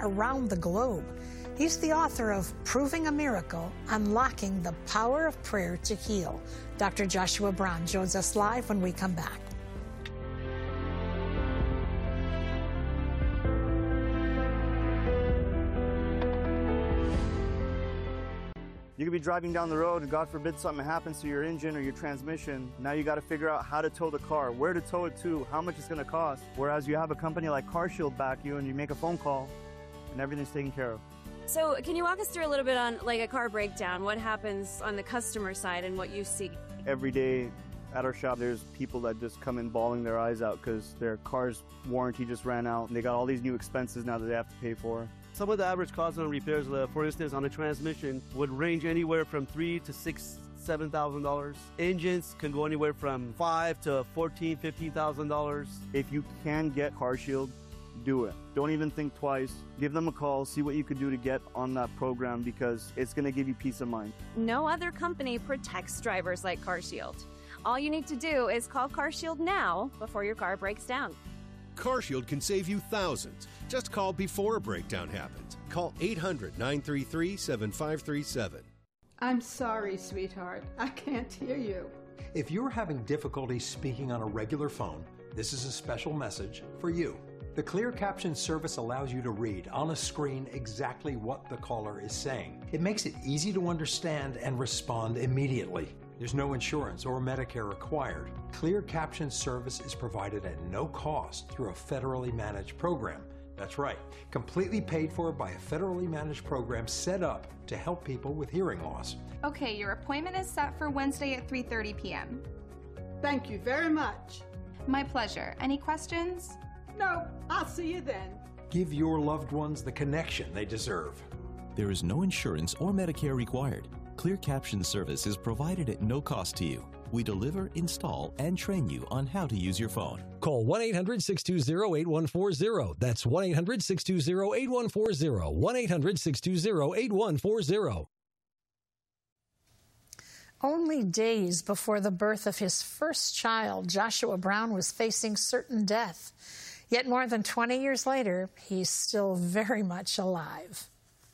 around the globe. He's the author of Proving a Miracle, Unlocking the Power of Prayer to Heal. Dr. Joshua Brown joins us live when we come back. You could be driving down the road and God forbid something happens to your engine or your transmission. Now you got to figure out how to tow the car, where to tow it to, how much it's going to cost. Whereas you have a company like CarShield back you and you make a phone call and everything's taken care of. So can you walk us through a little bit on like a car breakdown? What happens on the customer side and what you see? Every day at our shop, there's people that just come in bawling their eyes out because their car's warranty just ran out and they got all these new expenses now that they have to pay for. Some of the average costs on repairs, for instance, on a transmission, would range anywhere from $3,000 to $7,000. Engines can go anywhere from $5,000 to $14,000, $15,000. If you can get CarShield, do it. Don't even think twice. Give them a call, see what you could do to get on that program because it's going to give you peace of mind. No other company protects drivers like CarShield. All you need to do is call CarShield now before your car breaks down. CarShield can save you thousands. Just call before a breakdown happens. Call 800-933-7537. I'm sorry, sweetheart. I can't hear you. If you're having difficulty speaking on a regular phone, this is a special message for you. The Clear Caption service allows you to read on a screen exactly what the caller is saying. It makes it easy to understand and respond immediately. There's no insurance or Medicare required. Clear Caption service is provided at no cost through a federally managed program. That's right, completely paid for by a federally managed program set up to help people with hearing loss. Okay, your appointment is set for Wednesday at 3:30 p.m. Thank you very much. My pleasure. Any questions? No, I'll see you then. Give your loved ones the connection they deserve. There is no insurance or Medicare required. Clear Caption service is provided at no cost to you. We deliver, install, and train you on how to use your phone. Call 1-800-620-8140. That's 1-800-620-8140. 1-800-620-8140. Only days before the birth of his first child, Joshua Brown was facing certain death. Yet more than 20 years later, he's still very much alive.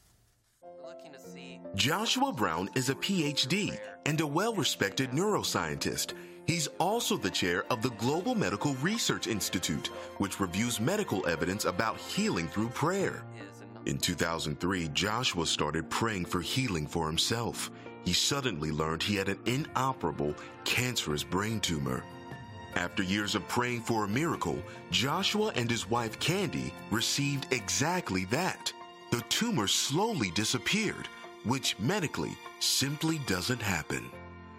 Joshua Brown is a PhD and a well-respected neuroscientist. He's also the chair of the Global Medical Research Institute, which reviews medical evidence about healing through prayer. In 2003, Joshua started praying for healing for himself. He suddenly learned he had an inoperable, cancerous brain tumor. After years of praying for a miracle, Joshua and his wife Candy received exactly that. The tumor slowly disappeared, which medically simply doesn't happen.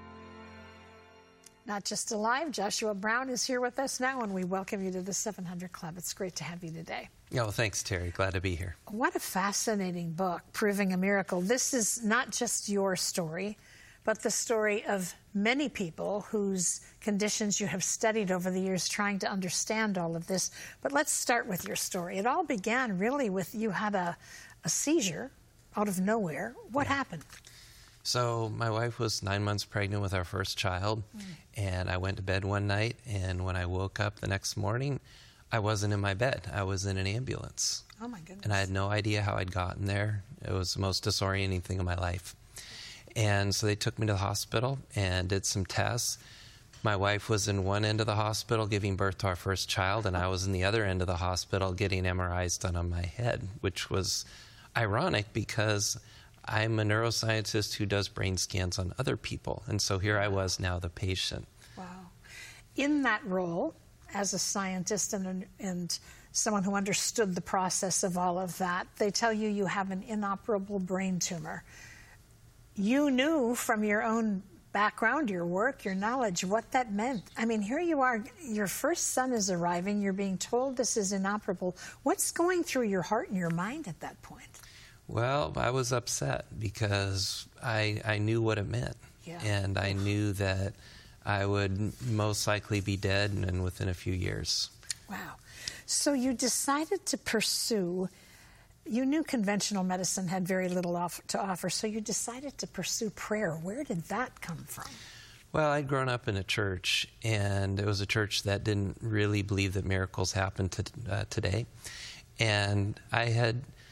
Not just alive, Joshua Brown is here with us now, and we welcome you to the 700 Club. It's great to have you today. Oh, thanks, Terry. Glad to be here. What a fascinating book, Proving a Miracle. This is not just your story, but the story of many people whose conditions you have studied over the years, trying to understand all of this. But let's start with your story. It all began really with you had a seizure out of nowhere. What happened? So my wife was 9 months pregnant with our first child, and I went to bed one night, and when I woke up the next morning, I wasn't in my bed. I was in an ambulance. Oh, my goodness. And I had no idea how I'd gotten there. It was the most disorienting thing in my life. And so they took me to the hospital and did some tests. My wife was in one end of the hospital giving birth to our first child, and I was in the other end of the hospital getting MRIs done on my head, which was ironic because I'm a neuroscientist who does brain scans on other people. And so here I was now the patient. Wow. In that role, as a scientist and someone who understood the process of all of that, they tell you you have an inoperable brain tumor. You knew from your own background, your work, your knowledge, what that meant. I mean, here you are, your first son is arriving, you're being told this is inoperable. What's going through your heart and your mind at that point? Well, I was upset because I knew what it meant. Yeah. And I knew that I would most likely be dead and within a few years. Wow. So you decided to pursue, you knew conventional medicine had very little to offer, so you decided to pursue prayer. Where did that come from? Well, I'd grown up in a church, and it was a church that didn't really believe that miracles happen today. And I had,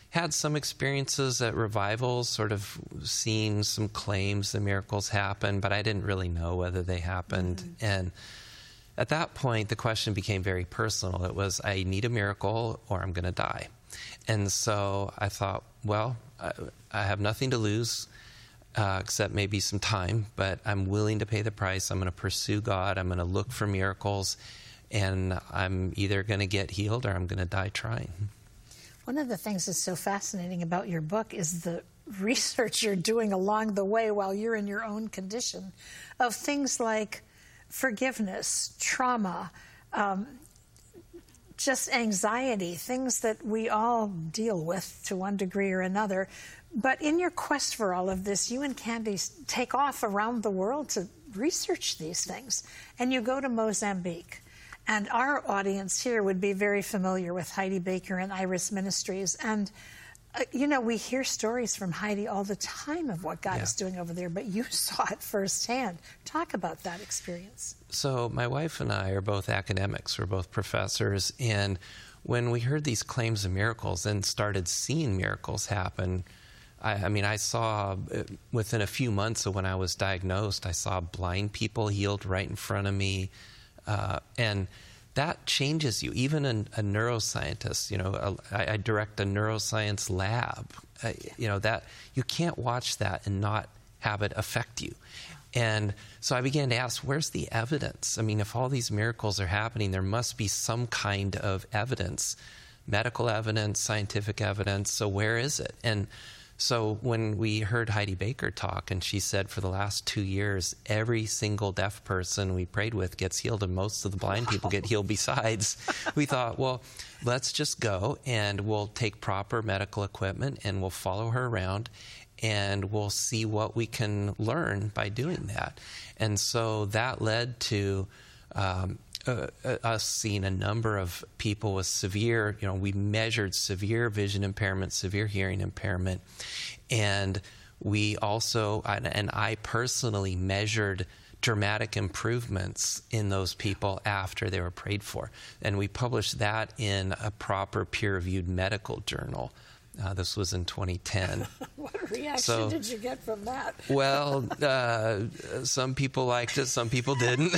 had some experiences at revivals, sort of seeing some claims that miracles happen, but I didn't really know whether they happened. Mm-hmm. And at that point, the question became very personal. It was, I need a miracle or I'm going to die. And so I thought, well, I have nothing to lose except maybe some time, but I'm willing to pay the price. I'm going to pursue God. I'm going to look for miracles, and I'm either going to get healed or I'm going to die trying. One of the things that's so fascinating about your book is the research you're doing along the way while you're in your own condition of things like forgiveness, trauma, just anxiety, things that we all deal with to one degree or another. But in your quest for all of this, you and Candy take off around the world to research these things. And you go to Mozambique. And our audience here would be very familiar with Heidi Baker and Iris Ministries. And, we hear stories from Heidi all the time of what God is doing over there, but you saw it firsthand. Talk about that experience. So my wife and I are both academics. We're both professors. And when we heard these claims of miracles and started seeing miracles happen, I saw within a few months of when I was diagnosed, I saw blind people healed right in front of me. And that changes you. Even a neuroscientist, I direct a neuroscience lab, that you can't watch that and not have it affect you. And so I began to ask, where's the evidence? If all these miracles are happening, there must be some kind of evidence, medical evidence, scientific evidence. So where is it? And so when we heard Heidi Baker talk, and she said for the last 2 years, every single deaf person we prayed with gets healed, and most of the blind people get healed besides, we thought, well, let's just go, and we'll take proper medical equipment, and we'll follow her around, and we'll see what we can learn by doing that. And so that led to us seeing a number of people with severe, we measured severe vision impairment, severe hearing impairment, and we also, and I personally measured dramatic improvements in those people after they were prayed for. And we published that in a proper peer-reviewed medical journal. This was in 2010. What reaction did you get from that? Well, some people liked it, some people didn't.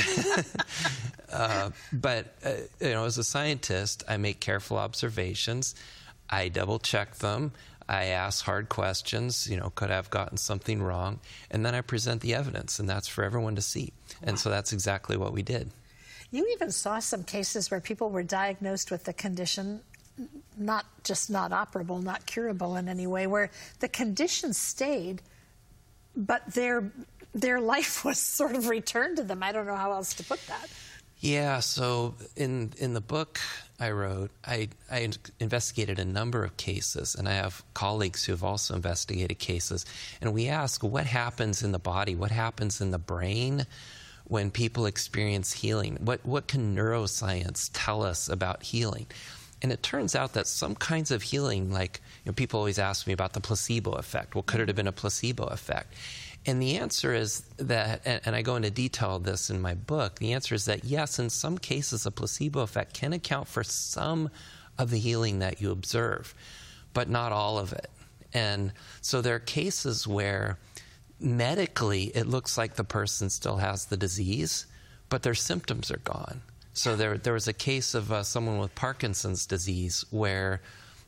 But as a scientist, I make careful observations. I double-check them. I ask hard questions. Could I have gotten something wrong? And then I present the evidence, and that's for everyone to see. And so that's exactly what we did. You even saw some cases where people were diagnosed with the condition, not operable, not curable in any way, where the condition stayed, but their life was sort of returned to them. I don't know how else to put that. Yeah, so in the book I wrote, I investigated a number of cases, and I have colleagues who have also investigated cases, and we ask what happens in the body, what happens in the brain when people experience healing? What can neuroscience tell us about healing? And it turns out that some kinds of healing, like people always ask me about the placebo effect. Well, could it have been a placebo effect? And the answer is that, and I go into detail of this in my book, the answer is that yes, in some cases a placebo effect can account for some of the healing that you observe, but not all of it. And so there are cases where medically it looks like the person still has the disease, but their symptoms are gone. So there was a case of someone with Parkinson's disease where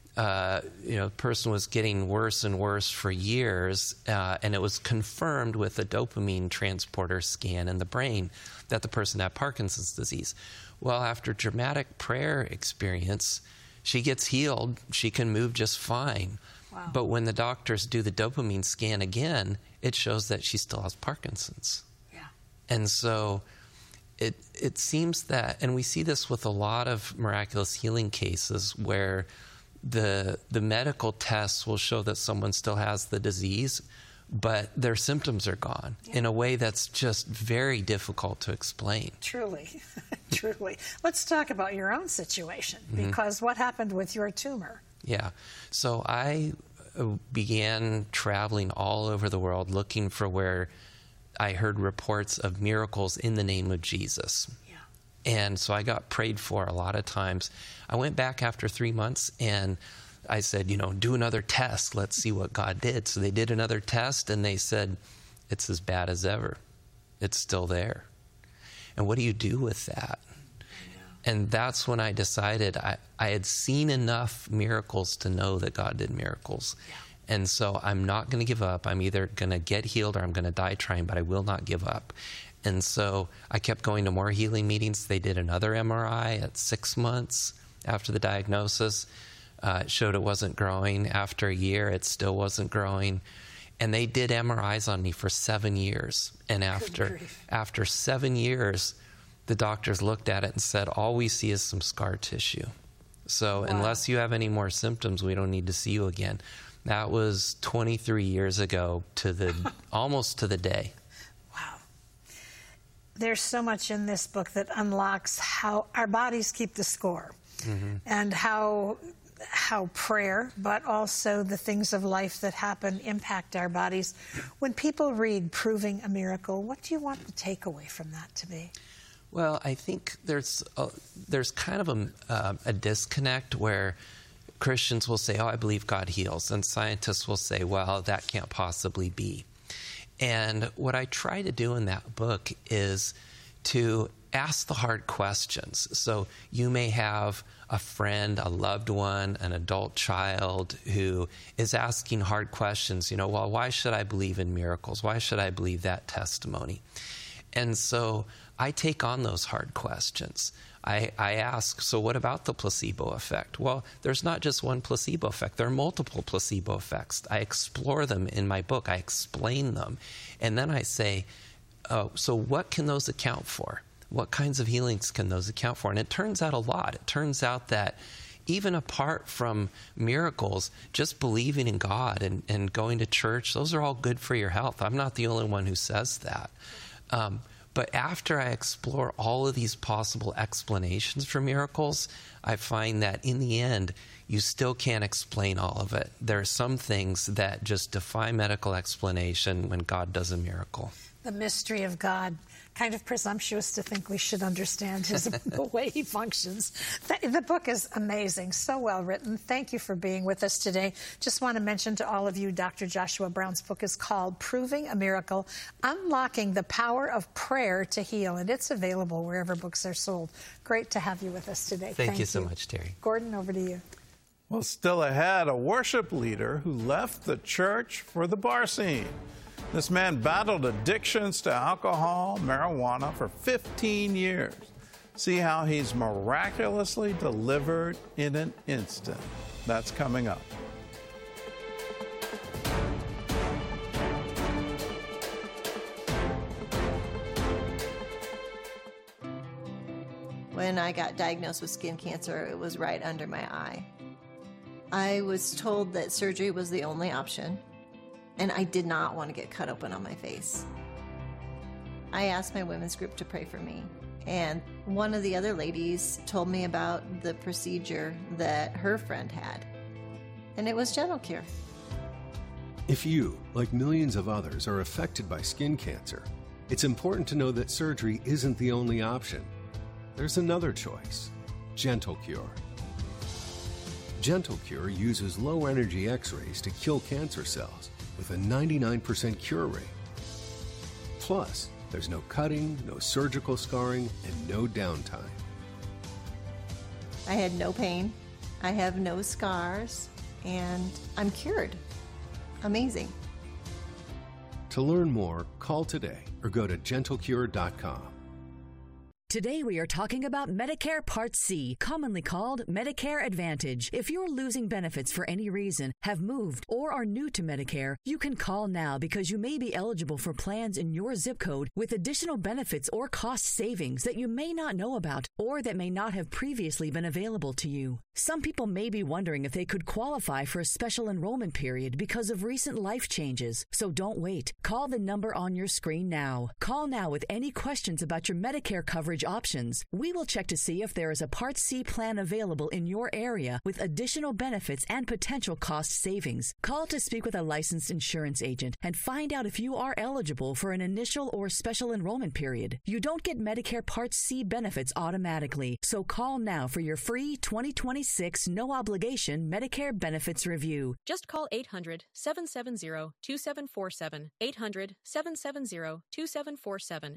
the person was getting worse and worse for years, and it was confirmed with a dopamine transporter scan in the brain that the person had Parkinson's disease. Well, after dramatic prayer experience, she gets healed. She can move just fine. Wow. But when the doctors do the dopamine scan again, it shows that she still has Parkinson's. Yeah. And so it seems that, and we see this with a lot of miraculous healing cases where the medical tests will show that someone still has the disease, but their symptoms are gone in a way that's just very difficult to explain. Truly, truly. Let's talk about your own situation, because what happened with your tumor? Yeah. So I began traveling all over the world looking for where I heard reports of miracles in the name of Jesus. And so I got prayed for a lot of times. I went back after 3 months, and I said, do another test. Let's see what God did. So they did another test, and they said, it's as bad as ever. It's still there. And what do you do with that? And that's when I decided I had seen enough miracles to know that God did miracles. Yeah. And so I'm not going to give up. I'm either going to get healed or I'm going to die trying, but I will not give up. And so I kept going to more healing meetings. They did another MRI at 6 months after the diagnosis. It showed it wasn't growing. After a year, it still wasn't growing. And they did MRIs on me for 7 years. And after 7 years, the doctors looked at it and said, all we see is some scar tissue. So unless you have any more symptoms, we don't need to see you again. That was 23 years ago almost to the day. Wow. There's so much in this book that unlocks how our bodies keep the score, and how prayer, but also the things of life that happen, impact our bodies. When people read Proving a Miracle, what do you want the takeaway from that to be? Well, I think there's kind of a disconnect where Christians will say, I believe God heals, and scientists will say, well, that can't possibly be. And what I try to do in that book is to ask the hard questions. So you may have a friend, a loved one, an adult child who is asking hard questions. Well, why should I believe in miracles? Why should I believe that testimony? And so I take on those hard questions. I ask, so what about the placebo effect? Well, there's not just one placebo effect. There are multiple placebo effects. I explore them in my book. I explain them. And then I say, so what can those account for? What kinds of healings can those account for? And it turns out a lot. It turns out that even apart from miracles, just believing in God and going to church, those are all good for your health. I'm not the only one who says that. But after I explore all of these possible explanations for miracles, I find that in the end, you still can't explain all of it. There are some things that just defy medical explanation when God does a miracle. The mystery of God. Kind of presumptuous to think we should understand the way he functions. The book is amazing, so well written. Thank you for being with us today. Just want to mention to all of you, Dr. Joshua Brown's book is called Proving a Miracle, Unlocking the Power of Prayer to Heal, and it's available wherever books are sold. Great to have you with us today. Thank you so much, Terry. Gordon, over to you. Well, still ahead, a worship leader who left the church for the bar scene. This man battled addictions to alcohol, marijuana for 15 years. See how he's miraculously delivered in an instant. That's coming up. When I got diagnosed with skin cancer, it was right under my eye. I was told that surgery was the only option, and I did not want to get cut open on my face. I asked my women's group to pray for me, and one of the other ladies told me about the procedure that her friend had, and it was Gentle Cure. If you, like millions of others, are affected by skin cancer, it's important to know that surgery isn't the only option. There's another choice, Gentle Cure. Gentle Cure uses low-energy X-rays to kill cancer cells with a 99% cure rate. Plus, there's no cutting, no surgical scarring, and no downtime. I had no pain, I have no scars, and I'm cured. Amazing. To learn more, call today or go to gentlecure.com. Today we are talking about Medicare Part C, commonly called Medicare Advantage. If you're losing benefits for any reason, have moved, or are new to Medicare, you can call now because you may be eligible for plans in your zip code with additional benefits or cost savings that you may not know about or that may not have previously been available to you. Some people may be wondering if they could qualify for a special enrollment period because of recent life changes. So don't wait. Call the number on your screen now. Call now with any questions about your Medicare coverage coverage options, we will check to see if there is a Part C plan available in your area with additional benefits and potential cost savings. Call to speak with a licensed insurance agent and find out if you are eligible for an initial or special enrollment period. You don't get Medicare Part C benefits automatically, so call now for your free 2026 no-obligation Medicare benefits review. Just call 800-770-2747, 800-770-2747.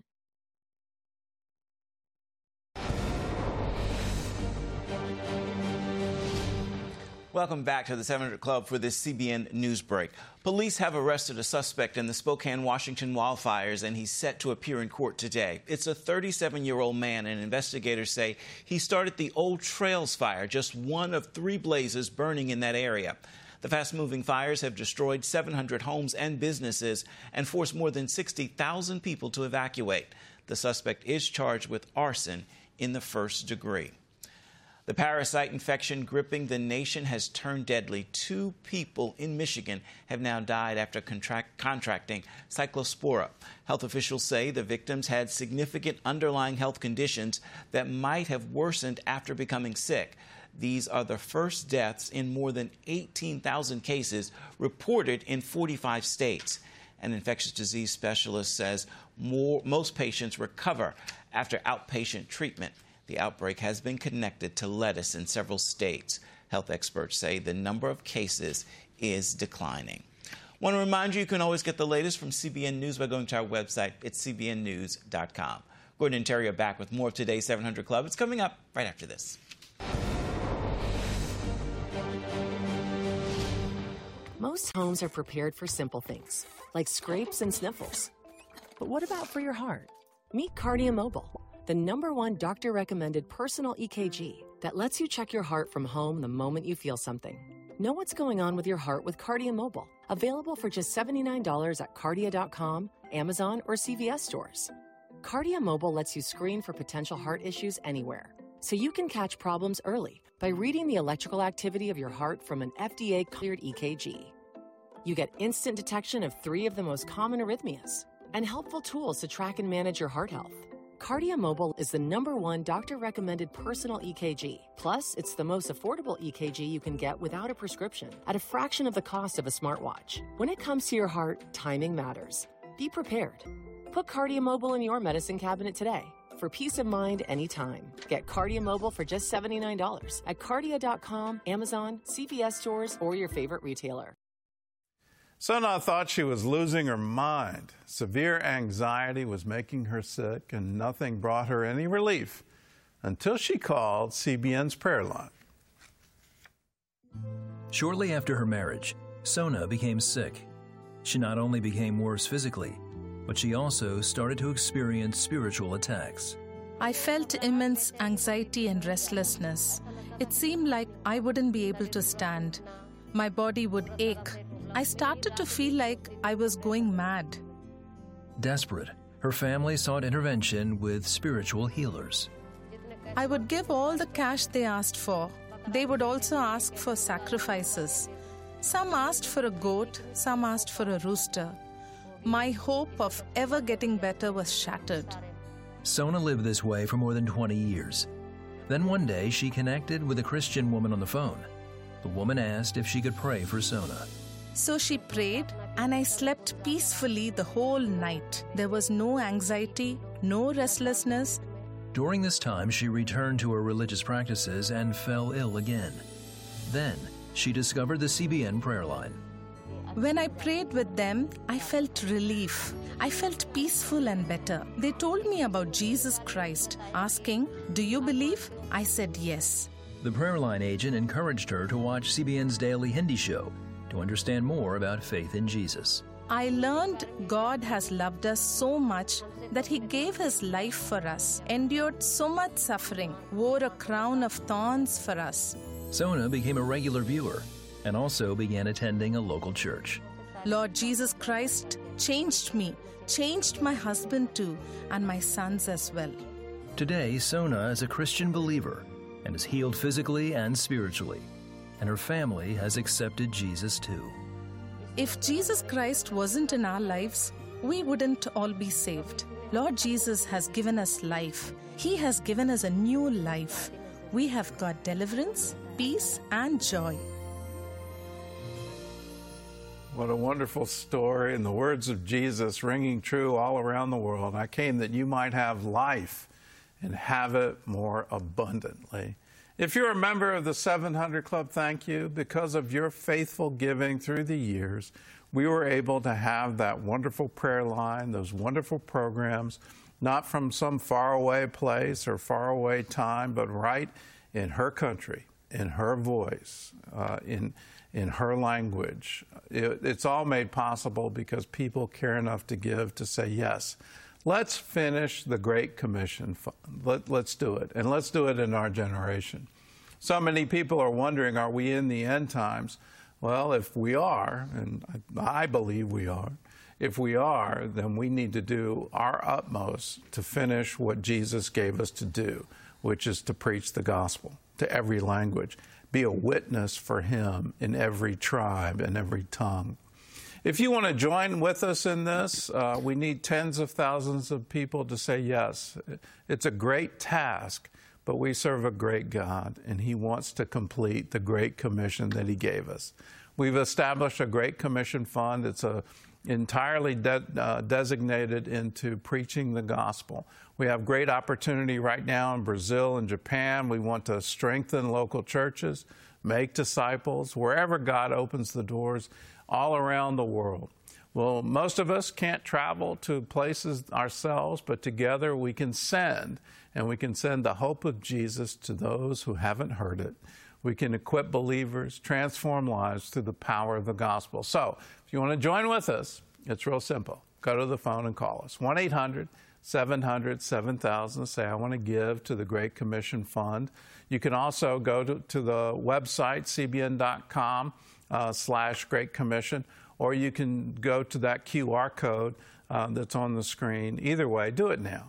Welcome back to the 700 Club for this CBN News Break. Police have arrested a suspect in the Spokane, Washington wildfires, and he's set to appear in court today. It's a 37-year-old man, and investigators say he started the Old Trails fire, just one of 3 blazes burning in that area. The fast-moving fires have destroyed 700 homes and businesses and forced more than 60,000 people to evacuate. The suspect is charged with arson in the first degree. The parasite infection gripping the nation has turned deadly. 2 people in Michigan have now died after contracting Cyclospora. Health officials say the victims had significant underlying health conditions that might have worsened after becoming sick. These are the first deaths in more than 18,000 cases reported in 45 states. An infectious disease specialist says most patients recover after outpatient treatment. The outbreak has been connected to lettuce in several states. Health experts say the number of cases is declining. Want to remind you can always get the latest from CBN News by going to our website. It's cbnnews.com. Gordon and Terry are back with more of today's 700 Club. It's coming up right after this. Most homes are prepared for simple things, like scrapes and sniffles. But what about for your heart? Meet Cardia Mobile, the #1 doctor-recommended personal EKG that lets you check your heart from home the moment you feel something. Know what's going on with your heart with Cardia Mobile, available for just $79 at Cardia.com, Amazon, or CVS stores. Cardia Mobile lets you screen for potential heart issues anywhere, so you can catch problems early by reading the electrical activity of your heart from an FDA-cleared EKG. You get instant detection of 3 of the most common arrhythmias and helpful tools to track and manage your heart health. Cardia Mobile is the #1 doctor-recommended personal EKG. Plus, it's the most affordable EKG you can get without a prescription at a fraction of the cost of a smartwatch. When it comes to your heart, timing matters. Be prepared. Put Cardia Mobile in your medicine cabinet today for peace of mind anytime. Get Cardia Mobile for just $79 at Cardia.com, Amazon, CVS stores, or your favorite retailer. Sona thought she was losing her mind. Severe anxiety was making her sick, and nothing brought her any relief until she called CBN's prayer line. Shortly after her marriage, Sona became sick. She not only became worse physically, but she also started to experience spiritual attacks. I felt immense anxiety and restlessness. It seemed like I wouldn't be able to stand. My body would ache. I started to feel like I was going mad. Desperate, her family sought intervention with spiritual healers. I would give all the cash they asked for. They would also ask for sacrifices. Some asked for a goat, some asked for a rooster. My hope of ever getting better was shattered. Sona lived this way for more than 20 years. Then one day she connected with a Christian woman on the phone. The woman asked if she could pray for Sona. So she prayed, and I slept peacefully the whole night. There was no anxiety, no restlessness. During this time, she returned to her religious practices and fell ill again. Then, she discovered the CBN prayer line. When I prayed with them, I felt relief. I felt peaceful and better. They told me about Jesus Christ, asking, "Do you believe?" I said yes. The prayer line agent encouraged her to watch CBN's daily Hindi show to understand more about faith in Jesus. I learned God has loved us so much that He gave His life for us, endured so much suffering, wore a crown of thorns for us. Sona became a regular viewer and also began attending a local church. Lord Jesus Christ changed me, changed my husband too, and my sons as well. Today, Sona is a Christian believer and is healed physically and spiritually, and her family has accepted Jesus too. If Jesus Christ wasn't in our lives, we wouldn't all be saved. Lord Jesus has given us life. He has given us a new life. We have got deliverance, peace, and joy. What a wonderful story, and the words of Jesus ringing true all around the world. I came that you might have life and have it more abundantly. If you're a member of the 700 Club, thank you. Because of your faithful giving through the years, we were able to have that wonderful prayer line, those wonderful programs, not from some faraway place or faraway time, but right in her country, in her voice, in her language. It's all made possible because people care enough to give, to say, yes, let's finish the Great Commission. Let's do it, and let's do it in our generation. So many people are wondering, are we in the end times? Well, if we are, and I believe we are, if we are, then we need to do our utmost to finish what Jesus gave us to do, which is to preach the gospel to every language, be a witness for him in every tribe and every tongue. If you want to join with us in this, we need tens of thousands of people to say yes. It's a great task, but we serve a great God, and he wants to complete the Great Commission that he gave us. We've established a Great Commission Fund. It's entirely designated into preaching the gospel. We have great opportunity right now in Brazil and Japan. We want to strengthen local churches, make disciples, wherever God opens the doors, all around the world. Well, most of us can't travel to places ourselves, but together we can send, and we can send the hope of Jesus to those who haven't heard it. We can equip believers, transform lives through the power of the gospel. So, if you want to join with us, it's real simple. Go to the phone and call us. 1-800-700-7000. Say, I want to give to the Great Commission Fund. You can also go to the website, cbn.com/Great Commission, or you can go to that QR code that's on the screen. Either way, do it now.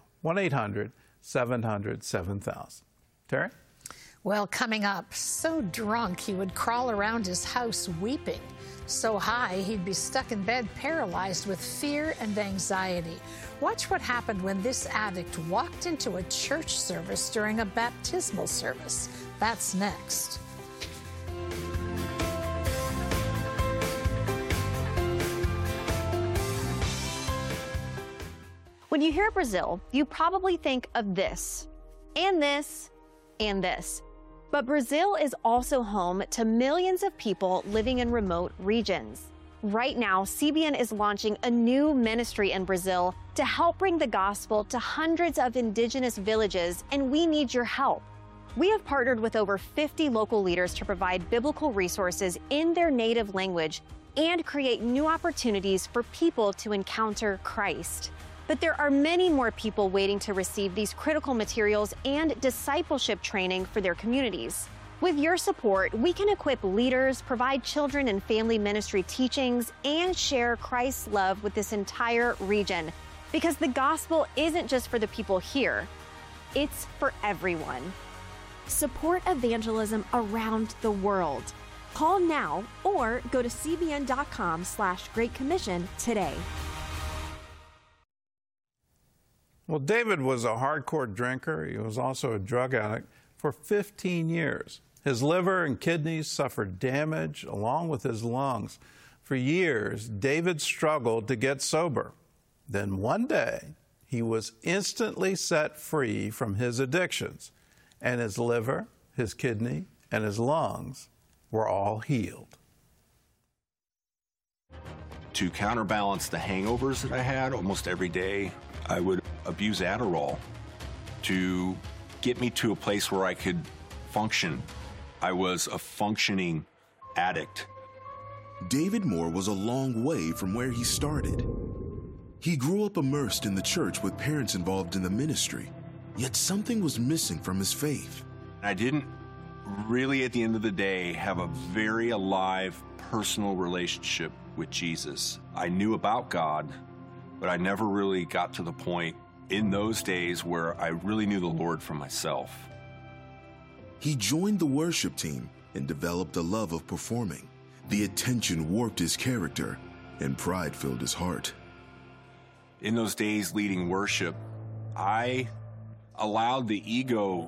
1-800-700-7000. Terry? Well, coming up, so drunk he would crawl around his house weeping. So high he'd be stuck in bed paralyzed with fear and anxiety. Watch what happened when this addict walked into a church service during a baptismal service. That's next. When you hear Brazil, you probably think of this, and this, and this. But Brazil is also home to millions of people living in remote regions. Right now, CBN is launching a new ministry in Brazil to help bring the gospel to hundreds of indigenous villages, and we need your help. We have partnered with over 50 local leaders to provide biblical resources in their native language and create new opportunities for people to encounter Christ. But there are many more people waiting to receive these critical materials and discipleship training for their communities. With your support, we can equip leaders, provide children and family ministry teachings, and share Christ's love with this entire region. Because the gospel isn't just for the people here, it's for everyone. Support evangelism around the world. Call now or go to cbn.com/Great Commission today. Well, David was a hardcore drinker. He was also a drug addict for 15 years. His liver and kidneys suffered damage along with his lungs. For years, David struggled to get sober. Then one day, he was instantly set free from his addictions, and his liver, his kidney, and his lungs were all healed. To counterbalance the hangovers that I had almost every day, I would abuse Adderall to get me to a place where I could function. I was a functioning addict. David Moore was a long way from where he started. He grew up immersed in the church with parents involved in the ministry, yet something was missing from his faith. I didn't really, at the end of the day, have a very alive, personal relationship with Jesus. I knew about God, but I never really got to the point in those days where I really knew the Lord for myself. He joined the worship team and developed a love of performing. The attention warped his character, and pride filled his heart. in those days leading worship, I allowed the ego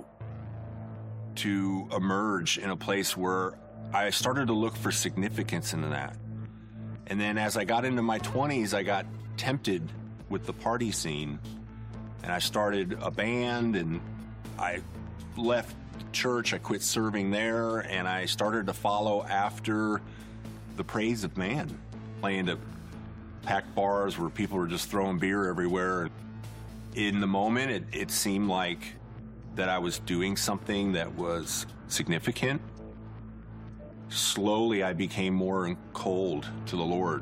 to emerge in a place where I started to look for significance in that. And then as I got into my 20s, I got tempted with the party scene, and I started a band, and I left church, I quit serving there, and I started to follow after the praise of man, playing to packed bars where people were just throwing beer everywhere. In the moment, it seemed like that I was doing something that was significant. Slowly, I became more cold to the Lord.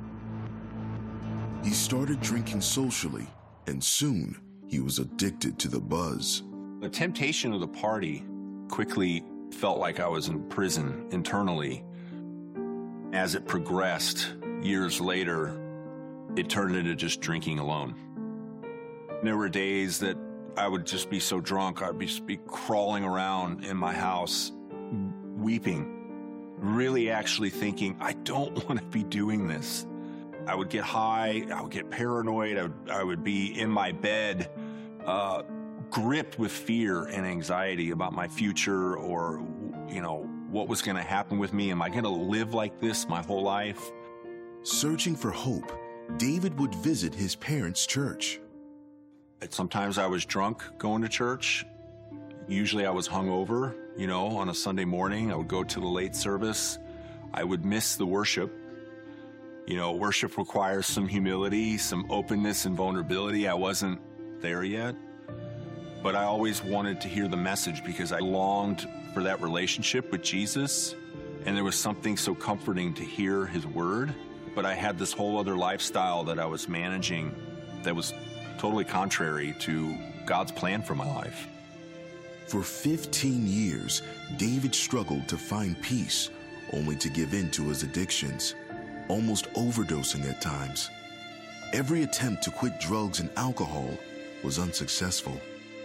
He started drinking socially, and soon he was addicted to the buzz. The temptation of the party quickly felt like I was in prison internally. As it progressed, years later, it turned into just drinking alone. There were days that I would just be so drunk, I'd just be crawling around in my house, weeping, really actually thinking, I don't want to be doing this. I would get high, I would get paranoid, I would be in my bed, gripped with fear and anxiety about my future, or, what was going to happen with me. Am I going to live like this my whole life? Searching for hope, David would visit his parents' church. Sometimes I was drunk going to church. Usually I was hungover, on a Sunday morning. I would go to the late service. I would miss the worship. Worship requires some humility, some openness and vulnerability. I wasn't there yet, but I always wanted to hear the message because I longed for that relationship with Jesus, and there was something so comforting to hear his word. But I had this whole other lifestyle that I was managing that was totally contrary to God's plan for my life. For 15 years, David struggled to find peace, only to give in to his addictions, almost overdosing at times. Every attempt to quit drugs and alcohol was unsuccessful.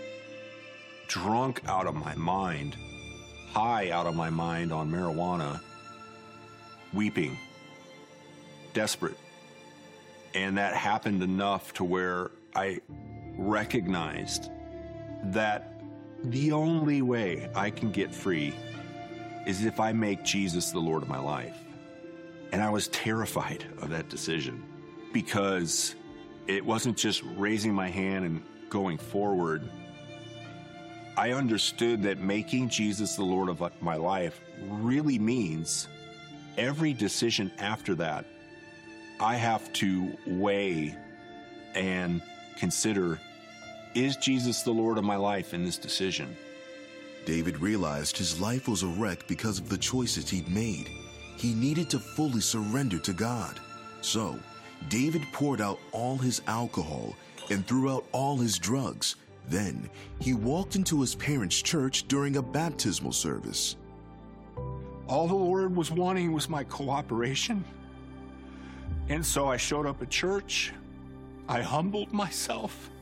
Drunk out of my mind, high out of my mind on marijuana, weeping, desperate. And that happened enough to where I recognized that the only way I can get free is if I make Jesus the Lord of my life. And I was terrified of that decision because it wasn't just raising my hand and going forward. I understood that making Jesus the Lord of my life really means every decision after that, I have to weigh and consider, is Jesus the Lord of my life in this decision? David realized his life was a wreck because of the choices he'd made. He needed to fully surrender to God. So, David poured out all his alcohol and threw out all his drugs. Then, he walked into his parents' church during a baptismal service. All the Lord was wanting was my cooperation. And so I showed up at church. I humbled myself.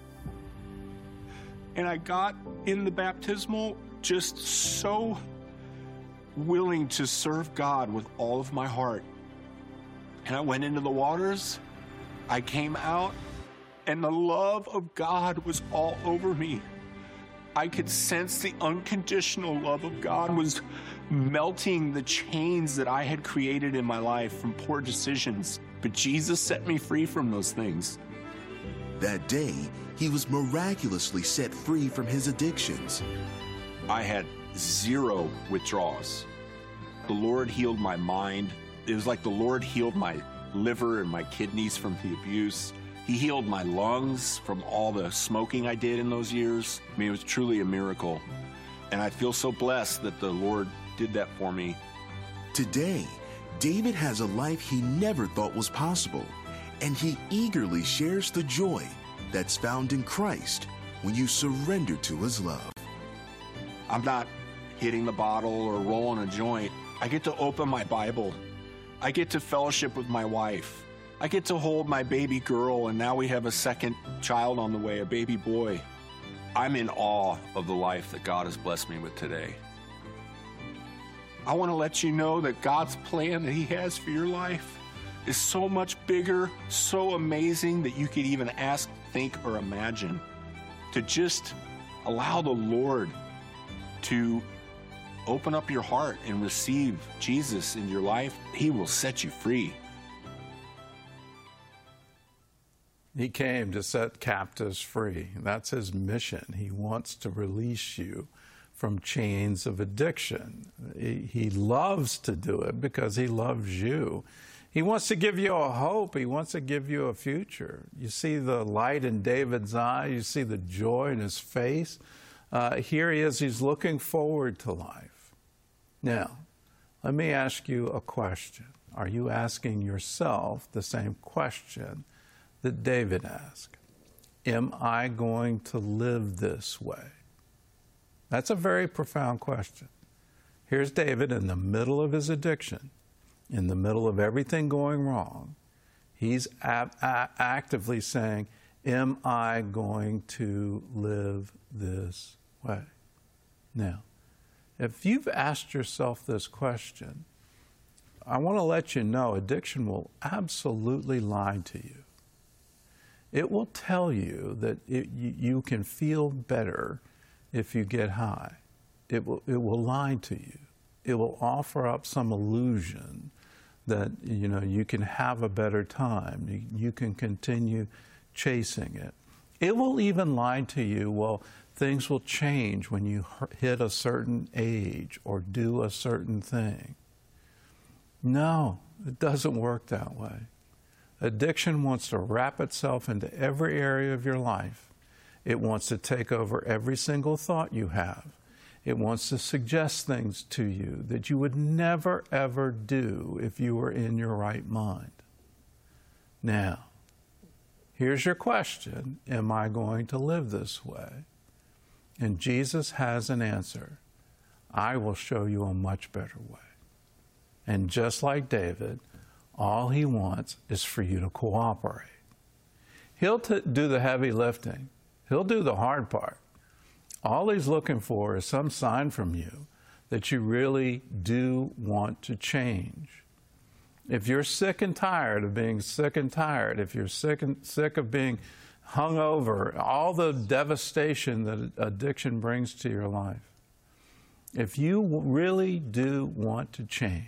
And I got in the baptismal just so willing to serve God with all of my heart. And I went into the waters. I came out, and the love of God was all over me. I could sense the unconditional love of God was melting the chains that I had created in my life from poor decisions. But Jesus set me free from those things. That day, he was miraculously set free from his addictions. I had 0 withdrawals. The Lord healed my mind. It was like the Lord healed my liver and my kidneys from the abuse. He healed my lungs from all the smoking I did in those years. I mean, it was truly a miracle. And I feel so blessed that the Lord did that for me. Today, David has a life he never thought was possible, and he eagerly shares the joy that's found in Christ when you surrender to his love. I'm not hitting the bottle or rolling a joint. I get to open my Bible. I get to fellowship with my wife. I get to hold my baby girl, and now we have a second child on the way, a baby boy. I'm in awe of the life that God has blessed me with today. I want to let you know that God's plan that he has for your life is so much bigger, so amazing that you could even ask, think, or imagine. To just allow the Lord to open up your heart and receive Jesus in your life, He will set you free. He came to set captives free. That's His mission. He wants to release you from chains of addiction. He loves to do it because He loves you. He wants to give you a hope. He wants to give you a future. You see the light in David's eye. You see the joy in his face. Here he is. He's looking forward to life. Now, let me ask you a question. Are you asking yourself the same question that David asked? Am I going to live this way? That's a very profound question. Here's David in the middle of his addiction, in the middle of everything going wrong. He's actively saying, am I going to live this way? Now, if you've asked yourself this question, I want to let you know addiction will absolutely lie to you. It will tell you that you can feel better if you get high. It will lie to you. It will offer up some illusion that you can have a better time. You can continue chasing it. It will even lie to you, well, things will change when you hit a certain age or do a certain thing. No, it doesn't work that way. Addiction wants to wrap itself into every area of your life. It wants to take over every single thought you have. It wants to suggest things to you that you would never, ever do if you were in your right mind. Now, here's your question. Am I going to live this way? And Jesus has an answer. I will show you a much better way. And just like David, all He wants is for you to cooperate. He'll do the heavy lifting. He'll do the hard part. All He's looking for is some sign from you that you really do want to change. If you're sick and tired of being sick and tired, if you're sick of being hung over, all the devastation that addiction brings to your life, if you really do want to change,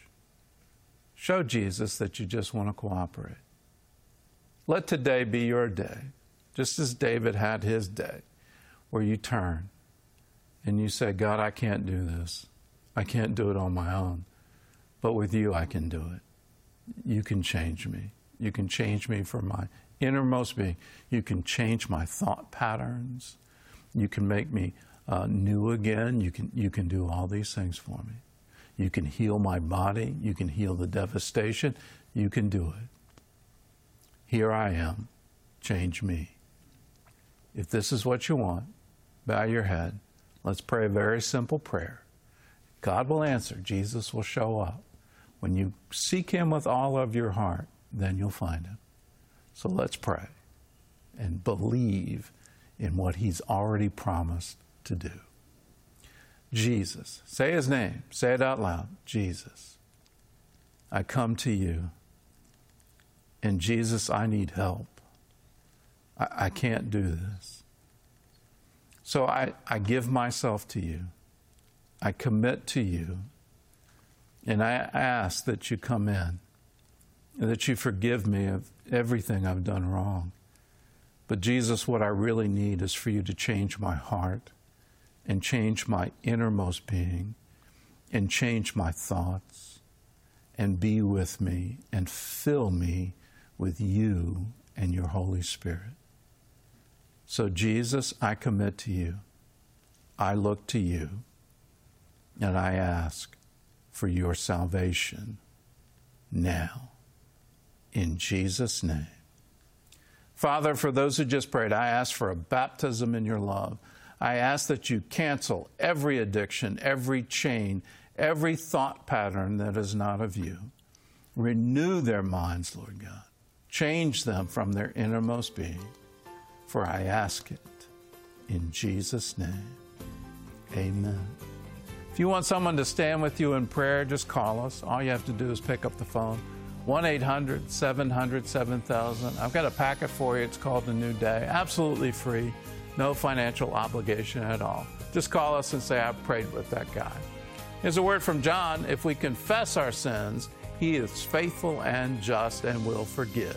show Jesus that you just want to cooperate. Let today be your day, just as David had his day, where you turn and you say, God, I can't do this. I can't do it on my own. But with you, I can do it. You can change me. You can change me for my innermost being. You can change my thought patterns. You can make me new again. You can do all these things for me. You can heal my body. You can heal the devastation. You can do it. Here I am. Change me. If this is what you want, bow your head. Let's pray a very simple prayer. God will answer. Jesus will show up. When you seek Him with all of your heart, then you'll find Him. So let's pray and believe in what He's already promised to do. Jesus. Say His name. Say it out loud. Jesus. I come to you. And Jesus, I need help. I can't do this. So I give myself to you. I commit to you. And I ask that you come in and that you forgive me of everything I've done wrong. But Jesus, what I really need is for you to change my heart and change my innermost being and change my thoughts and be with me and fill me with you and your Holy Spirit. So Jesus, I commit to you. I look to you and I ask for your salvation now. In Jesus' name. Father, for those who just prayed, I ask for a baptism in your love. I ask that you cancel every addiction, every chain, every thought pattern that is not of you. Renew their minds, Lord God. Change them from their innermost being. For I ask it in Jesus' name. Amen. If you want someone to stand with you in prayer, just call us. All you have to do is pick up the phone. 1-800-700-7000. I've got a packet for you. It's called The New Day. Absolutely free. No financial obligation at all. Just call us and say, I prayed with that guy. Here's a word from John. If we confess our sins, he is faithful and just and will forgive.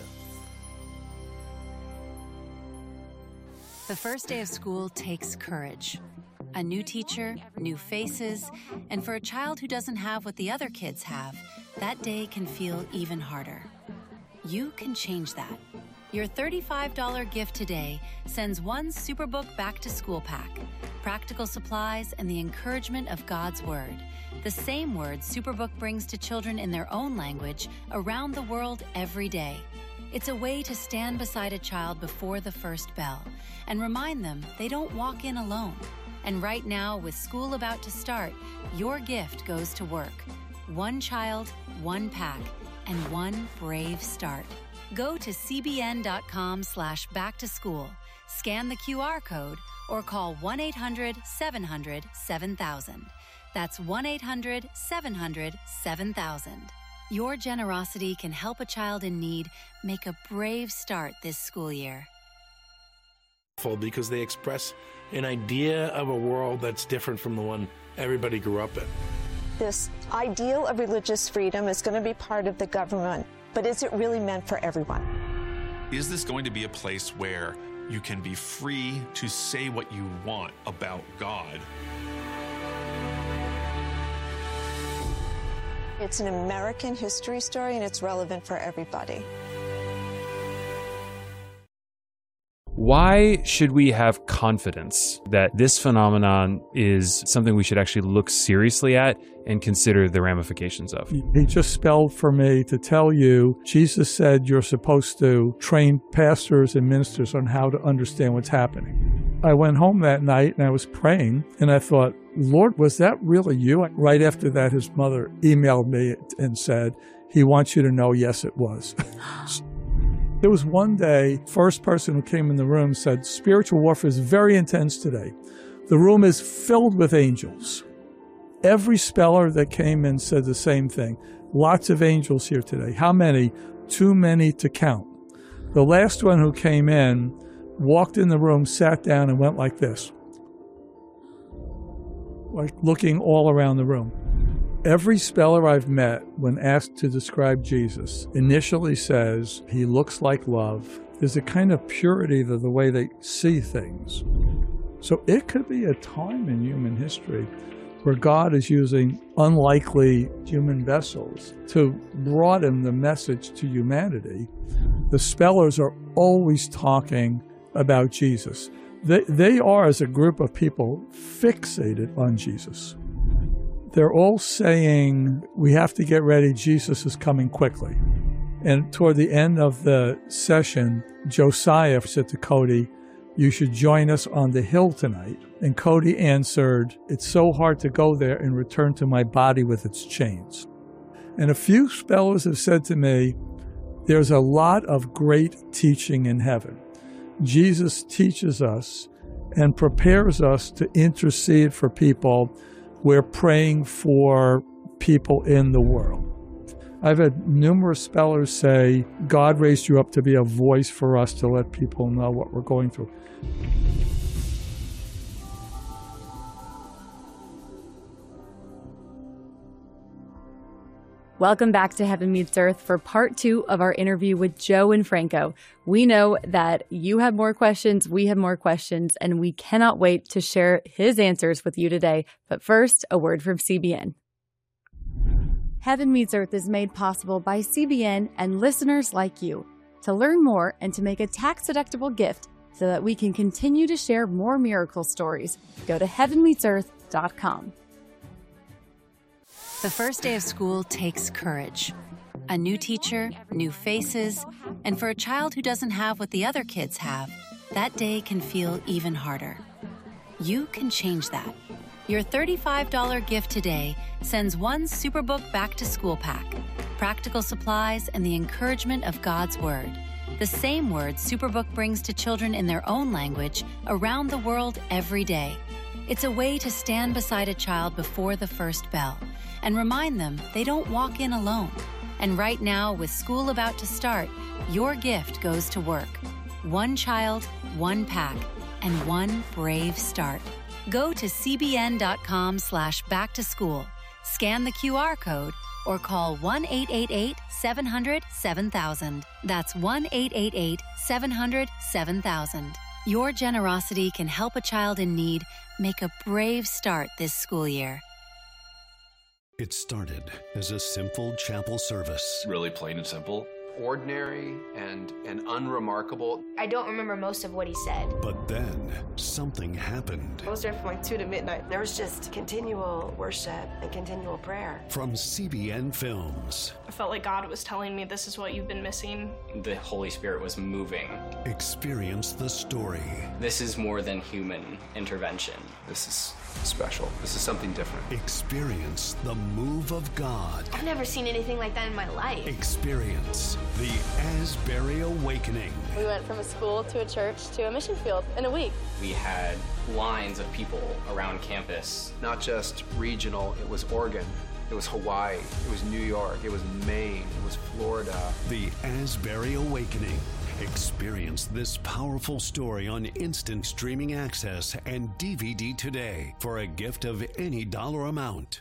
The first day of school takes courage. A new teacher, new faces, and for a child who doesn't have what the other kids have, that day can feel even harder. You can change that. Your $35 gift today sends one Superbook Back to School pack, practical supplies, and the encouragement of God's Word. The same word Superbook brings to children in their own language around the world every day. It's a way to stand beside a child before the first bell and remind them they don't walk in alone. And right now, with school about to start, your gift goes to work. One child, one pack, and one brave start. Go to cbn.com/backtoschool, scan the QR code, or call 1-800-700-7000. That's 1-800-700-7000. Your generosity can help a child in need make a brave start this school year. Because they express an idea of a world that's different from the one everybody grew up in. This ideal of religious freedom is going to be part of the government, but is it really meant for everyone? Is this going to be a place where you can be free to say what you want about God? It's an American history story, and it's relevant for everybody. Why should we have confidence that this phenomenon is something we should actually look seriously at and consider the ramifications of? He just spelled for me to tell you, Jesus said you're supposed to train pastors and ministers on how to understand what's happening. I went home that night and I was praying and I thought, Lord, was that really you? And right after that, his mother emailed me and said, he wants you to know, yes, it was. There was one day, first person who came in the room said, spiritual warfare is very intense today. The room is filled with angels. Every speller that came in said the same thing. Lots of angels here today. How many? Too many to count. The last one who came in walked in the room, sat down, and went like this, like looking all around the room. Every speller I've met, when asked to describe Jesus, initially says he looks like love. There's a kind of purity to the way they see things. So it could be a time in human history where God is using unlikely human vessels to broaden the message to humanity. The spellers are always talking about Jesus. They are, as a group of people, fixated on Jesus. They're all saying, we have to get ready, Jesus is coming quickly. And toward the end of the session, Josiah said to Cody, you should join us on the hill tonight. And Cody answered, it's so hard to go there and return to my body with its chains. And a few spellers have said to me, there's a lot of great teaching in heaven. Jesus teaches us and prepares us to intercede for people. We're praying for people in the world. I've had numerous spellers say, God raised you up to be a voice for us to let people know what we're going through. Welcome back to Heaven Meets Earth for part 2 of our interview with Joe and Franco. We know that you have more questions, we have more questions, and we cannot wait to share his answers with you today. But first, a word from CBN. Heaven Meets Earth is made possible by CBN and listeners like you. To learn more and to make a tax-deductible gift so that we can continue to share more miracle stories, go to heavenmeetsearth.com. The first day of school takes courage. A new teacher, new faces, and for a child who doesn't have what the other kids have, that day can feel even harder. You can change that. Your $35 gift today sends one Superbook Back to School pack, practical supplies, and the encouragement of God's Word. The same word Superbook brings to children in their own language around the world every day. It's a way to stand beside a child before the first bell and remind them they don't walk in alone. And right now, with school about to start, your gift goes to work. One child, one pack, and one brave start. Go to cbn.com/back-to-school, scan the QR code, or call 1-888-700-7000. That's 1-888-700-7000. Your generosity can help a child in need make a brave start this school year. It started as a simple chapel service. Really plain and simple. Ordinary and unremarkable. I don't remember most of what he said. But then something happened. I was there from like 2 to midnight. There was just continual worship and continual prayer. From CBN Films. I felt like God was telling me, this is what you've been missing. The Holy Spirit was moving. Experience the story. This is more than human intervention. This is special. This is something different. Experience the move of God. I've never seen anything like that in my life. Experience the Asbury Awakening. We went from a school to a church to a mission field in a week. We had lines of people around campus. Not just regional, it was Oregon. It was Hawaii. It was New York. It was Maine. It was Florida. The Asbury Awakening. Experience this powerful story on instant streaming access and DVD today for a gift of any dollar amount.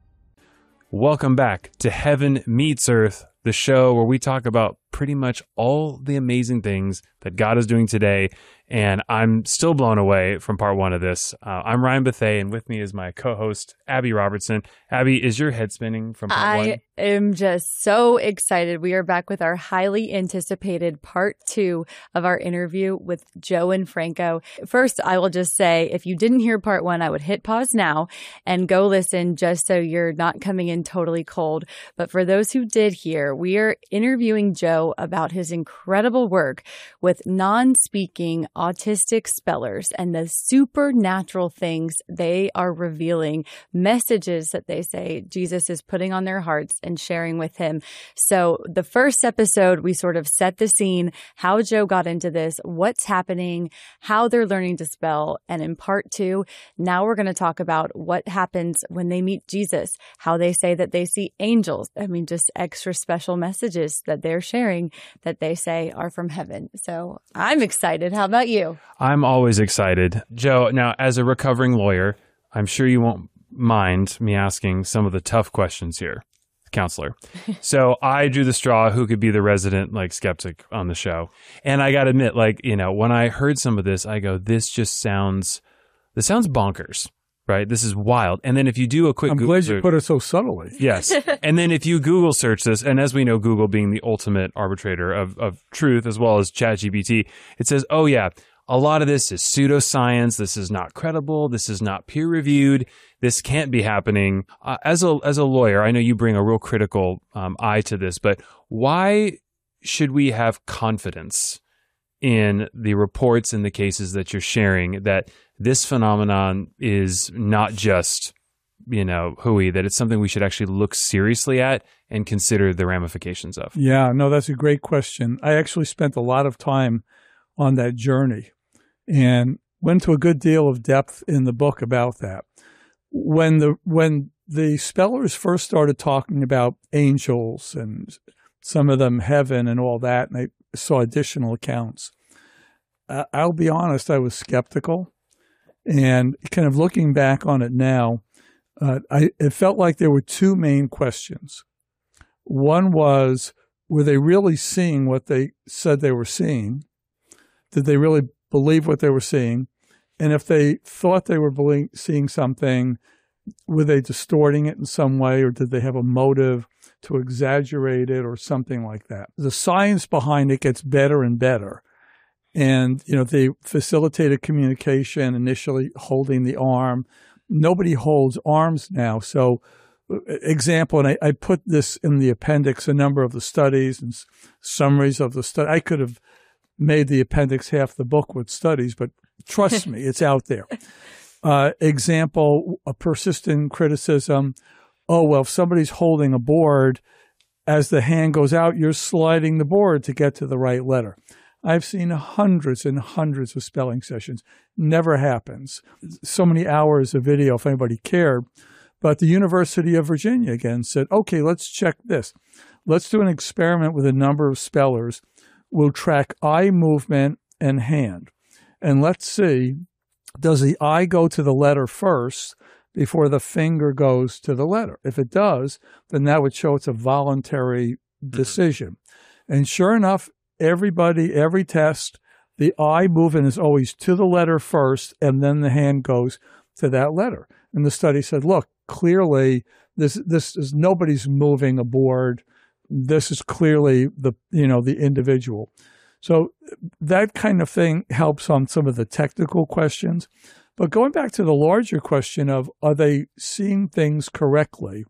Welcome back to Heaven Meets Earth, the show where we talk about pretty much all the amazing things that God is doing today. And I'm still blown away from part one of this. I'm Ryan Bethea, and with me is my co-host, Abby Robertson. Abby, is your head spinning from part one? I am just so excited. We are back with our highly anticipated part 2 of our interview with Joe and Franco. First, I will just say, if you didn't hear part 1, I would hit pause now and go listen just so you're not coming in totally cold. But for those who did hear, we are interviewing Joe about his incredible work with non-speaking autistic spellers and the supernatural things they are revealing, messages that they say Jesus is putting on their hearts and sharing with him. So the first episode, we sort of set the scene, how Joe got into this, what's happening, how they're learning to spell. And in part 2, now we're going to talk about what happens when they meet Jesus, how they say that they see angels. I mean, just extra special messages that they're sharing that they say are from heaven. So I'm excited. How about you? I'm always excited. Joe, now as a recovering lawyer, I'm sure you won't mind me asking some of the tough questions here, counselor. So I drew the straw who could be the resident skeptic on the show. And I got to admit, when I heard some of this, I go, this sounds bonkers. Right? This is wild. And then if you do a quick Google search, you put it so subtly. Yes. And then if you Google search this, and as we know, Google being the ultimate arbitrator of truth as well as ChatGPT, it says, oh yeah, a lot of this is pseudoscience. This is not credible. This is not peer reviewed. This can't be happening. As a lawyer, I know you bring a real critical eye to this, but why should we have confidence in the reports and the cases that you're sharing that this phenomenon is not just, hooey, that it's something we should actually look seriously at and consider the ramifications of? Yeah, no, that's a great question. I actually spent a lot of time on that journey and went to a good deal of depth in the book about that. When the spellers first started talking about angels and some of them heaven and all that, and I saw additional accounts, I'll be honest, I was skeptical. And kind of looking back on it now, it felt like there were 2 main questions. One was, were they really seeing what they said they were seeing? Did they really believe what they were seeing? And if they thought they were seeing something, were they distorting it in some way, or did they have a motive to exaggerate it or something like that? The science behind it gets better and better. And, they facilitated communication, initially holding the arm. Nobody holds arms now. So, example, and I put this in the appendix, a number of the studies and summaries of the study. I could have made the appendix half the book with studies, but trust me, it's out there. Example, a persistent criticism. Oh, well, if somebody's holding a board, as the hand goes out, you're sliding the board to get to the right letter. I've seen hundreds and hundreds of spelling sessions. Never happens. So many hours of video, if anybody cared. But the University of Virginia, again, said, okay, let's check this. let's do an experiment with a number of spellers. We'll track eye movement and hand. And let's see, does the eye go to the letter first before the finger goes to the letter? If it does, then that would show it's a voluntary decision. And sure enough, every test, the eye movement is always to the letter first, and then the hand goes to that letter. And the study said, look, clearly this is nobody's moving a board. This is clearly the individual. So that kind of thing helps on some of the technical questions. But going back to the larger question of, are they seeing things correctly?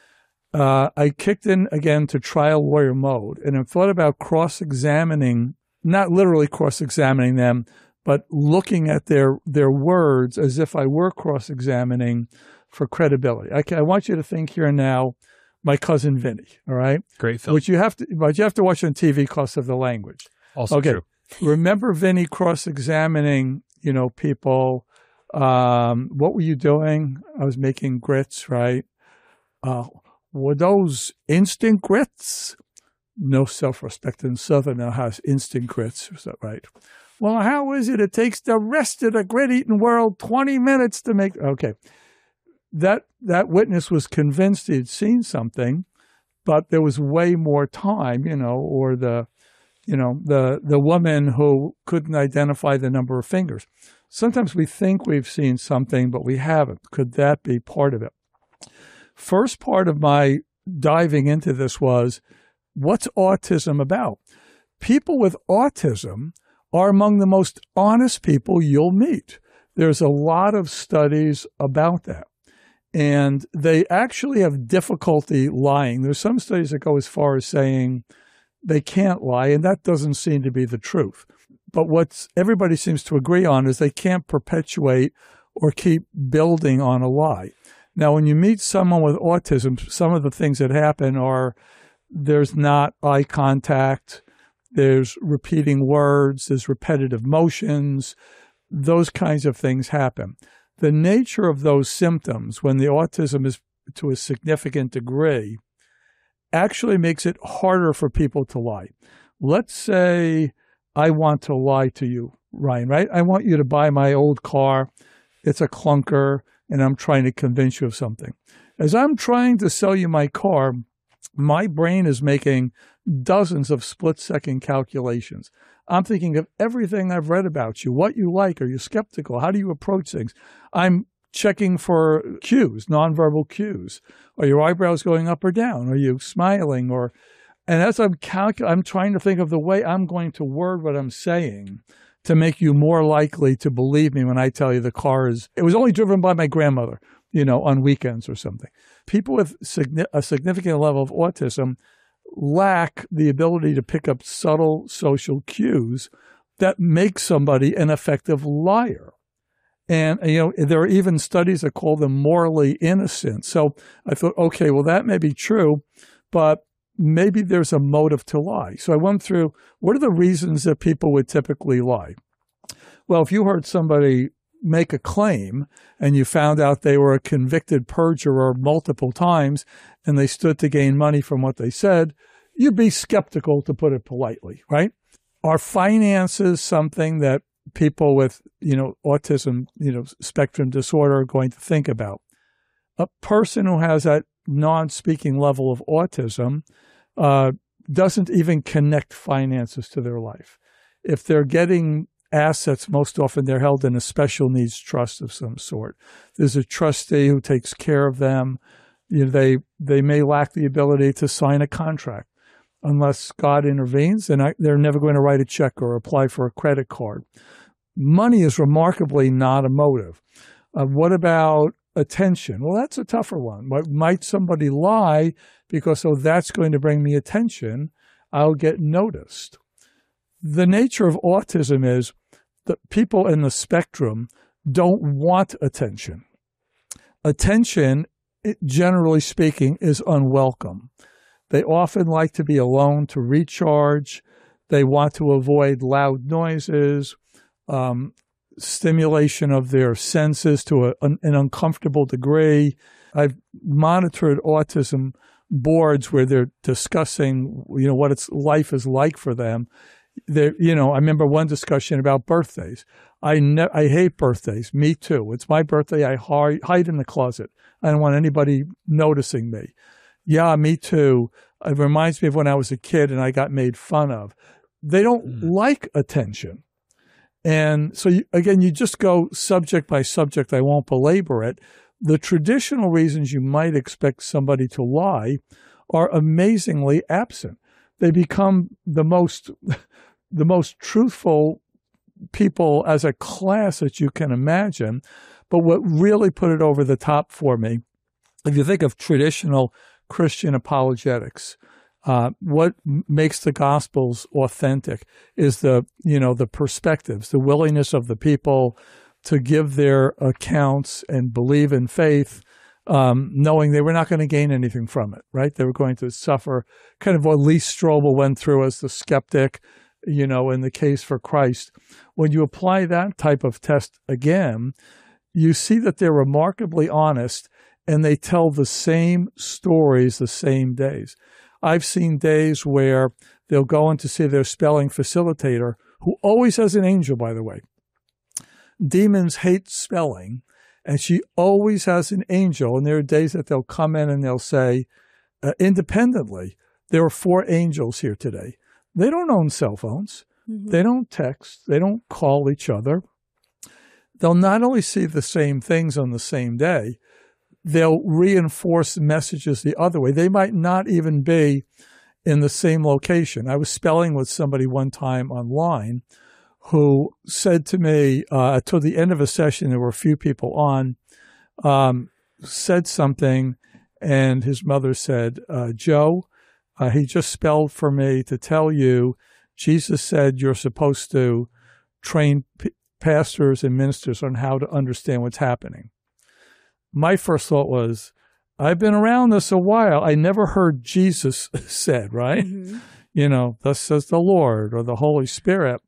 I kicked in again to trial lawyer mode, and I thought about cross-examining, not literally cross-examining them, but looking at their words as if I were cross-examining for credibility. I want you to think here and now, my cousin Vinny, all right? Great film. But you have to watch on TV because of the language. Also true. Remember Vinny cross-examining, people. What were you doing? I was making grits, right? Were those instant grits? No self-respecting Southerner has instant grits, is that right? Well, how is it? It takes the rest of the grit-eating world 20 minutes to make... Okay. That witness was convinced he'd seen something, but there was way more time, or the woman who couldn't identify the number of fingers. Sometimes we think we've seen something, but we haven't. Could that be part of it? First part of my diving into this was, what's autism about? People with autism are among the most honest people you'll meet. There's a lot of studies about that. And they actually have difficulty lying. There's some studies that go as far as saying they can't lie, and that doesn't seem to be the truth. But what everybody seems to agree on is they can't perpetuate or keep building on a lie. Now, when you meet someone with autism, some of the things that happen are there's not eye contact, there's repeating words, there's repetitive motions, those kinds of things happen. The nature of those symptoms, when the autism is to a significant degree, actually makes it harder for people to lie. Let's say I want to lie to you, Ryan, right? I want you to buy my old car. It's a clunker, and I'm trying to convince you of something. As I'm trying to sell you my car, my brain is making dozens of split-second calculations. I'm thinking of everything I've read about you, what you like. Are you skeptical? How do you approach things? I'm checking for cues, nonverbal cues. Are your eyebrows going up or down? Are you smiling? And as I'm trying to think of the way I'm going to word what I'm saying to make you more likely to believe me when I tell you it was only driven by my grandmother, on weekends or something. People with a significant level of autism lack the ability to pick up subtle social cues that make somebody an effective liar. And, there are even studies that call them morally innocent. So I thought, okay, well, that may be true, but maybe there's a motive to lie. So I went through, what are the reasons that people would typically lie? Well, if you heard somebody make a claim and you found out they were a convicted perjurer multiple times and they stood to gain money from what they said, you'd be skeptical, to put it politely, right? Are finances something that people with, autism, spectrum disorder are going to think about? A person who has that non-speaking level of autism doesn't even connect finances to their life. If they're getting assets, most often they're held in a special needs trust of some sort. There's a trustee who takes care of them. They may lack the ability to sign a contract unless God intervenes, and they're never going to write a check or apply for a credit card. Money is remarkably not a motive. What about attention? Well, that's a tougher one. Might somebody lie because, that's going to bring me attention, I'll get noticed. The nature of autism is that people in the spectrum don't want attention. Attention, generally speaking, is unwelcome. They often like to be alone to recharge. They want to avoid loud noises, stimulation of their senses to an uncomfortable degree. I've monitored autism boards where they're discussing, what life is like for them. I remember one discussion about birthdays. I hate birthdays. Me too. It's my birthday. I hide in the closet. I don't want anybody noticing me. Yeah, me too. It reminds me of when I was a kid and I got made fun of. They don't like attention. And so, you just go subject by subject. I won't belabor it. The traditional reasons you might expect somebody to lie are amazingly absent. They become the most truthful people as a class that you can imagine. But what really put it over the top for me, if you think of traditional Christian apologetics, what makes the Gospels authentic is the perspectives, the willingness of the people to give their accounts and believe in faith, knowing they were not going to gain anything from it, right? They were going to suffer, kind of what Lee Strobel went through as the skeptic, in the case for Christ. When you apply that type of test again, you see that they're remarkably honest and they tell the same stories the same days. I've seen days where they'll go in to see their spelling facilitator, who always has an angel, by the way. Demons hate spelling, and she always has an angel. And there are days that they'll come in and they'll say, independently, there are 4 angels here today. They don't own cell phones. Mm-hmm. They don't text. They don't call each other. They'll not only see the same things on the same day, they'll reinforce messages the other way. They might not even be in the same location. I was spelling with somebody one time online who said to me, toward the end of a session, there were a few people on, said something, and his mother said, Joe, he just spelled for me to tell you, Jesus said you're supposed to train pastors and ministers on how to understand what's happening. My first thought was, I've been around this a while. I never heard Jesus said, right? Mm-hmm. Thus says the Lord or the Holy Spirit.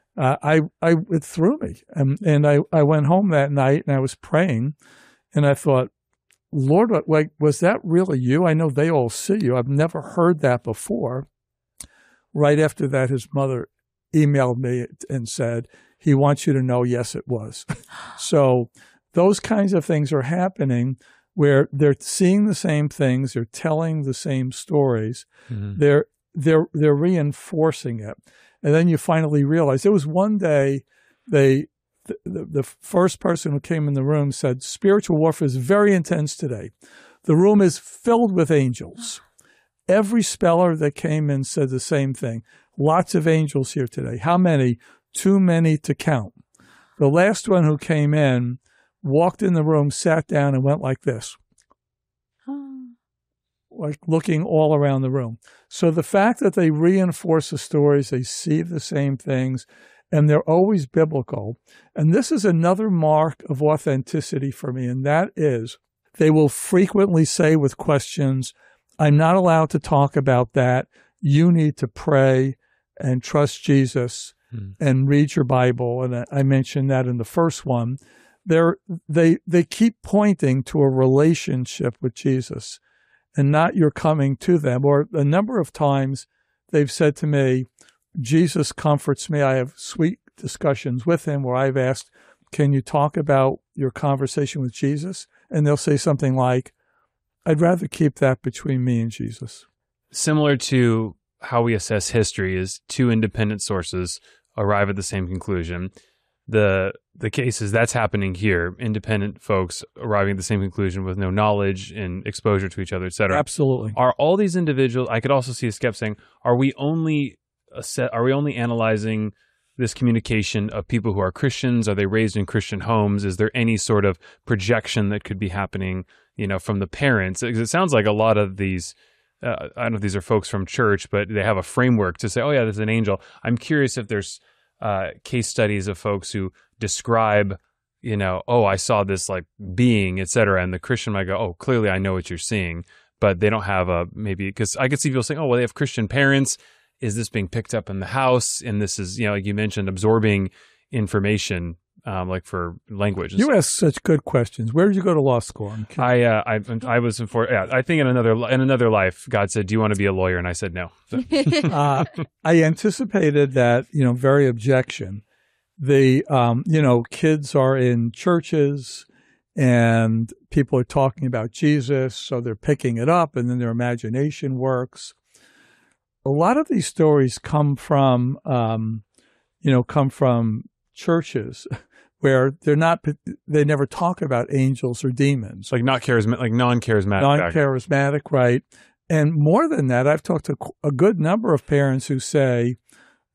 It threw me. And I went home that night and I was praying and I thought, Lord, was that really you? I know they all see you. I've never heard that before. Right after that, his mother emailed me and said, he wants you to know, yes, it was. So those kinds of things are happening where they're seeing the same things, they're telling the same stories, mm-hmm. they're reinforcing it. And then you finally realize, there was one day the first person who came in the room said, spiritual warfare is very intense today. The room is filled with angels. Every speller that came in said the same thing. Lots of angels here today. How many? Too many to count. The last one who came in walked in the room, sat down, and went like this, like looking all around the room. So the fact that they reinforce the stories, they see the same things, and they're always biblical. And this is another mark of authenticity for me, and that is they will frequently say with questions, I'm not allowed to talk about that. You need to pray and trust Jesus and read your Bible. And I mentioned that in the first one. They keep pointing to a relationship with Jesus and not your coming to them. Or a number of times they've said to me, Jesus comforts me. I have sweet discussions with him where I've asked, can you talk about your conversation with Jesus? And they'll say something like, I'd rather keep that between me and Jesus. Similar to how we assess history is 2 independent sources arrive at the same conclusion. The case is that's happening here. Independent folks arriving at the same conclusion with no knowledge and exposure to each other, et cetera. Absolutely. Are all these individuals, I could also see a skeptic saying, are we only analyzing this communication of people who are Christians? Are they raised in Christian homes? Is there any sort of projection that could be happening, from the parents? Because it sounds like a lot of these, I don't know if these are folks from church, but they have a framework to say, oh yeah, this is an angel. I'm curious if there's case studies of folks who describe, oh, I saw this like being, et cetera. And the Christian might go, oh, clearly I know what you're seeing, but they don't have because I could see people saying, oh, well, they have Christian parents. Is this being picked up in the house? And this is, like you mentioned, absorbing information like for language. You ask such good questions. Where did you go to law school? I was I think in another life, God said, "Do you want to be a lawyer?" And I said no. So. I anticipated that, very objection. The kids are in churches and people are talking about Jesus, so they're picking it up, and then their imagination works. A lot of these stories come from churches where they never talk about angels or demons. Like non-charismatic. Non-charismatic, right. And more than that, I've talked to a good number of parents who say,